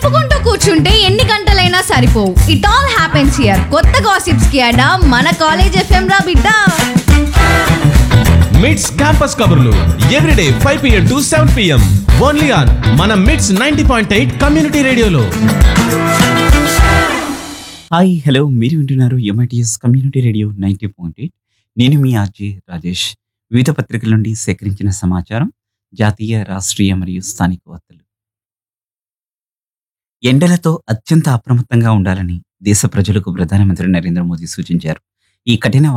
చెప్పుకుంటూ కూర్చుంటే ఎన్ని గంటలైనా సరిపోవు. It all happens here. కొత్త గాసిప్స్ కి అడా మన కాలేజ్ ఎఫ్ఎం రా బిడ్డ. మిడ్స్ క్యాంపస్ కబుర్లు everyday 5 PM to 7 PM only on మన మిడ్స్ 90.8 కమ్యూనిటీ రేడియోలో. హాయ్ హలో, మీరు వింటున్నారు ఎంఐటిఎస్ కమ్యూనిటీ రేడియో 90.8. నేను మీ ఆర్జే రాజేష్. వివిధ పత్రికల నుండి సేకరించిన సమాచారం, జాతీయ, రాష్ట్రీయ మరియు స్థానిక వార్తలు. ఎండలతో అత్యంత అప్రమత్తంగా ఉండాలని దేశ ప్రజలకు ప్రధానమంత్రి నరేంద్ర మోదీ సూచించారు. ఈ కఠిన